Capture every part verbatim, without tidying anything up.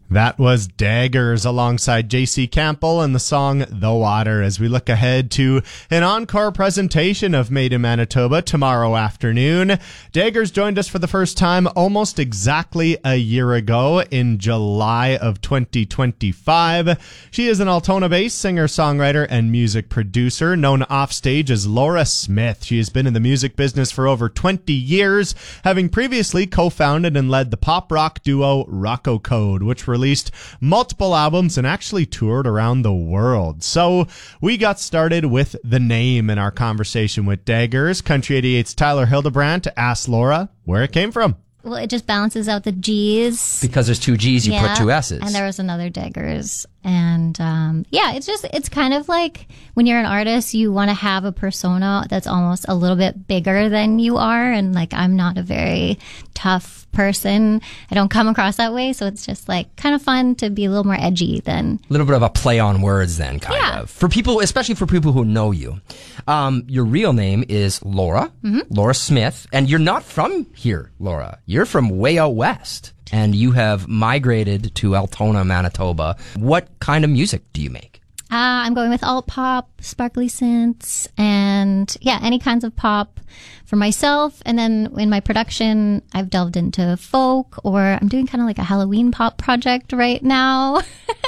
That was Daggers alongside J C Campbell and the song The Water as we look ahead to an encore presentation of Made in Manitoba tomorrow afternoon. Daggers joined us for the first time almost exactly a year ago in July of twenty twenty-five. She is an Altona-based singer-songwriter and music producer known offstage as Laura Smith. She has been in the music business for over twenty years, having previously co-founded and led the pop rock duo Rocco Code, which were released multiple albums and actually toured around the world. So we got started with the name in our conversation with Daggers. Country eighty-eight's Tyler Hildebrandt asked Laura where it came from. Well, it just balances out the G's. Because there's two G's, you yeah, put two S's. And there was another Daggers. And um, yeah, it's just, it's kind of like when you're an artist, you want to have a persona that's almost a little bit bigger than you are. And like, I'm not a very tough person. I don't come across that way. So it's just like kind of fun to be a little more edgy than. A little bit of a play on words then, kind yeah. of. For people, especially for people who know you. Um, your real name is Laura, mm-hmm. Laura Smith. And you're not from here, Laura. You're from way out west. And you have migrated to Altona, Manitoba. What kind of music do you make? Uh, I'm going with alt pop, sparkly synths, and yeah, any kinds of pop for myself. And then in my production, I've delved into folk, or I'm doing kind of like a Halloween pop project right now.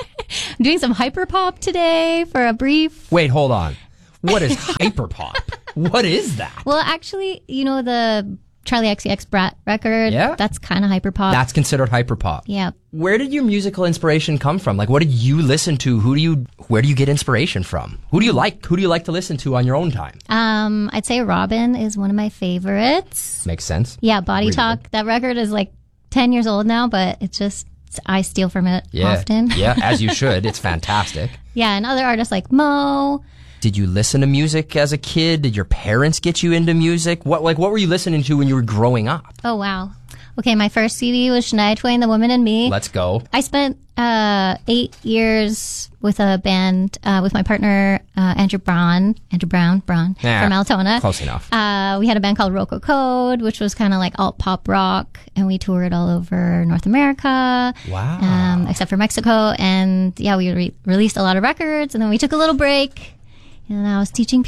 I'm doing some hyper pop today for a brief. Wait, hold on. What is hyper pop? What is that? Well, actually, you know, the Charlie X C X Brat record. Yeah. That's kind of hyperpop. That's considered hyperpop. Yeah. Where did your musical inspiration come from? Like, what did you listen to? Who do you, where do you get inspiration from? Who do you like? Who do you like to listen to on your own time? Um, I'd say Robin is one of my favorites. Makes sense. Yeah. Body really Talk. Good. That record is like ten years old now, but it's just, I steal from it yeah. often. Yeah. As you should. It's fantastic. Yeah. And other artists like Mo. Did you listen to music as a kid? Did your parents get you into music? What like what were you listening to when you were growing up? Oh, wow. Okay, my first C D was Shania Twain, The Woman in Me. Let's go. I spent uh, eight years with a band uh, with my partner, uh, Andrew Brown, Andrew Brown, Brown yeah, from Altona. Close enough. Uh, we had a band called Rocco Code, which was kind of like alt pop rock, and we toured all over North America. Wow. Um, except for Mexico. And yeah, we re- released a lot of records, and then we took a little break. And I was teaching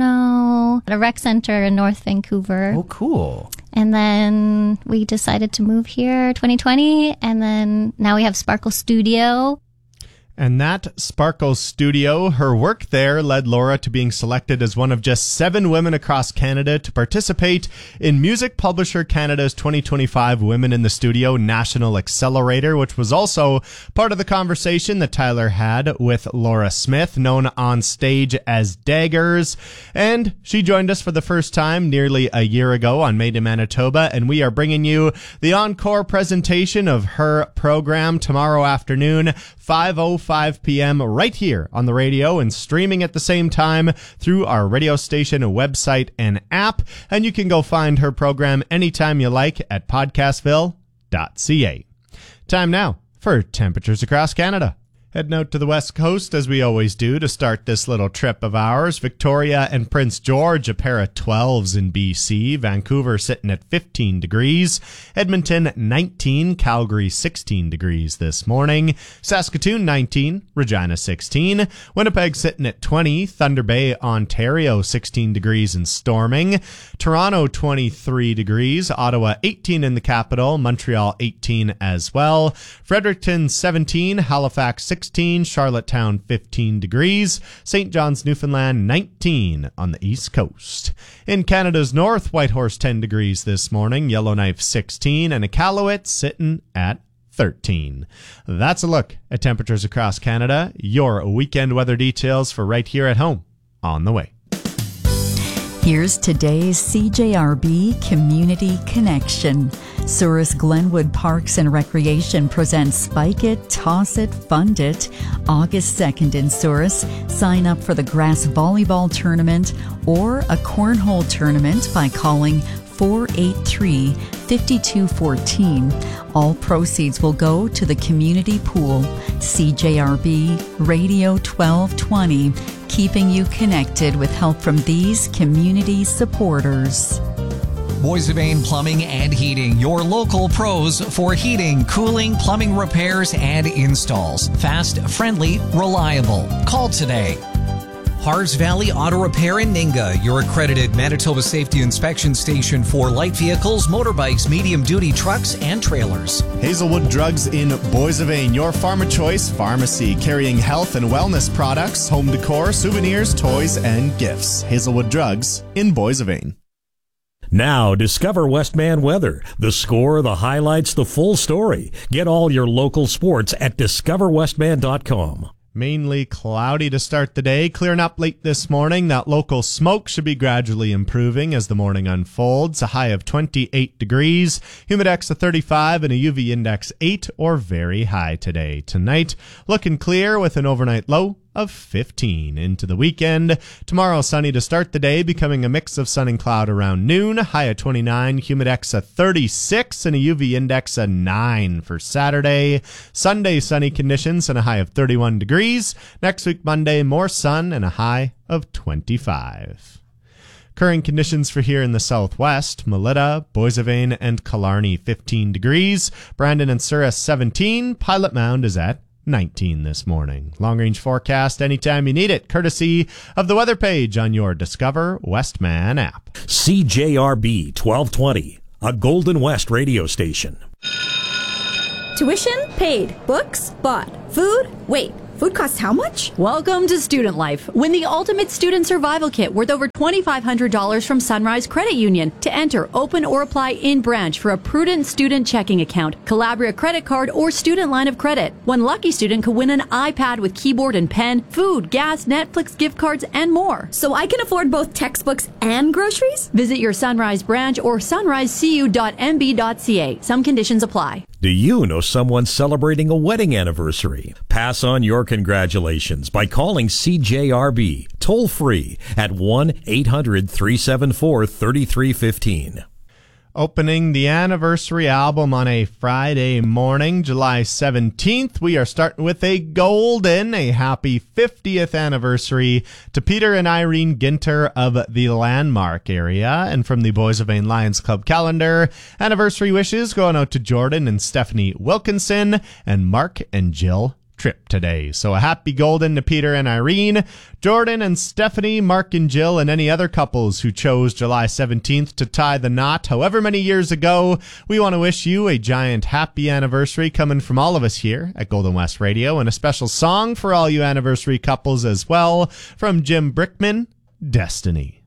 piano at a rec center in North Vancouver. Oh, cool. And then we decided to move here twenty twenty. And then now we have Sparkle Studio. And that Sparkle Studio, her work there led Laura to being selected as one of just seven women across Canada to participate in Music Publisher Canada's twenty twenty-five Women in the Studio National Accelerator, which was also part of the conversation that Tyler had with Laura Smith, known on stage as Daggers. And she joined us for the first time nearly a year ago on Made in Manitoba, and we are bringing you the encore presentation of her program tomorrow afternoon, five oh five p.m. right here on the radio and streaming at the same time through our radio station website and app. And you can go find her program anytime you like at podcastville dot c a. Time now for temperatures across Canada. Heading out to the west coast, as we always do, to start this little trip of ours. Victoria and Prince George, a pair of twelves in B C. Vancouver sitting at fifteen degrees. Edmonton, nineteen. Calgary, sixteen degrees this morning. Saskatoon, nineteen. Regina, sixteen. Winnipeg sitting at twenty. Thunder Bay, Ontario, sixteen degrees and storming. Toronto, twenty-three degrees. Ottawa, eighteen in the capital. Montreal, eighteen as well. Fredericton, seventeen. Halifax, sixteen. Charlottetown, fifteen degrees. Saint John's, Newfoundland, nineteen on the east coast. In Canada's north, Whitehorse, ten degrees this morning. Yellowknife, sixteen. And Iqaluit sitting at thirteen. That's a look at temperatures across Canada. Your weekend weather details for right here at home on the way. Here's today's C J R B Community Connection. Souris Glenwood Parks and Recreation presents Spike It, Toss It, Fund It. August second in Souris. Sign up for the grass volleyball tournament or a cornhole tournament by calling four eight three, five two one four. All proceeds will go to the community pool. C J R B Radio twelve twenty, keeping you connected with help from these community supporters. Boissevain Plumbing and Heating, your local pros for heating, cooling, plumbing repairs, and installs. Fast, friendly, reliable. Call today. Harves Valley Auto Repair in Ninga, your accredited Manitoba Safety Inspection Station for light vehicles, motorbikes, medium-duty trucks, and trailers. Hazelwood Drugs in Boissevain, your farm of choice pharmacy, carrying health and wellness products, home decor, souvenirs, toys, and gifts. Hazelwood Drugs in Boissevain. Now, discover Westman Weather. The score, the highlights, the full story. Get all your local sports at discover westman dot com. Mainly cloudy to start the day, clearing up late this morning. That local smoke should be gradually improving as the morning unfolds. A high of twenty-eight degrees, humidex of thirty-five, and a U V index eight or very high today. Tonight, looking clear with an overnight low of fifteen. Into the weekend, tomorrow sunny to start the day, becoming a mix of sun and cloud around noon. High of twenty-nine, humidex of thirty-six, and a U V index of nine for Saturday. Sunday, sunny conditions and a high of thirty-one degrees. Next week, Monday, more sun and a high of twenty-five. Current conditions for here in the southwest: Melita, Boissevain, and Killarney fifteen degrees. Brandon and Souris seventeen. Pilot Mound is at nineteen this morning. Long-range forecast anytime you need it, courtesy of the weather page on your Discover Westman app. C J R B twelve twenty, a Golden West radio station. Tuition paid. Books bought. Food? Wait. Food costs how much? Welcome to Student Life. Win the Ultimate Student Survival Kit worth over twenty-five hundred dollars from Sunrise Credit Union. To enter, open or apply in branch for a prudent student checking account, Calabria credit card, or student line of credit. One lucky student could win an iPad with keyboard and pen, food, gas, Netflix gift cards, and more. So I can afford both textbooks and groceries? Visit your Sunrise branch or sunrise c u dot m b dot c a. Some conditions apply. Do you know someone celebrating a wedding anniversary? Pass on your congratulations by calling C J R B toll free at one eight hundred three seven four three three one five. Opening the anniversary album on a Friday morning, July seventeenth, we are starting with a golden, a happy fiftieth anniversary to Peter and Irene Ginter of the Landmark area. And from the Boissevain Lions Club calendar, anniversary wishes going out to Jordan and Stephanie Wilkinson and Mark and Jill Tripp today. So a happy golden to Peter and Irene, Jordan and Stephanie, Mark and Jill, and any other couples who chose July seventeenth to tie the knot however many years ago. We want to wish you a giant happy anniversary coming from all of us here at Golden West Radio, and a special song for all you anniversary couples as well from Jim Brickman, Destiny.